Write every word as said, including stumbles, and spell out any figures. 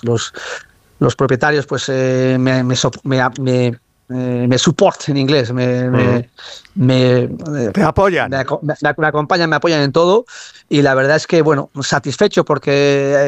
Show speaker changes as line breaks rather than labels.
los, los propietarios pues eh, me, me, me, me, eh, me support en inglés, me, me, me,
te apoyan.
Me, me, me acompañan, me apoyan en todo y la verdad es que, bueno, satisfecho porque